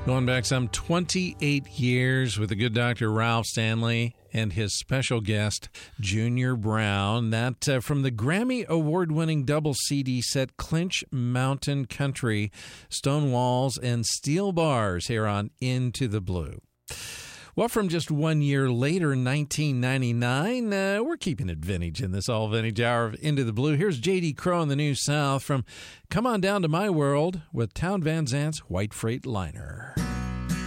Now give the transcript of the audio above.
Going back some 28 years with the good Dr. Ralph Stanley and his special guest, Junior Brown. That from the Grammy Award-winning double CD set Clinch Mountain Country, Stone Walls and Steel Bars here on Into the Blue. Well, from just 1 year later, 1999, we're keeping it vintage in this all-vintage hour of Into the Blue. Here's J.D. Crowe in the New South from Come On Down to My World with Town Van Zant's White Freight Liner.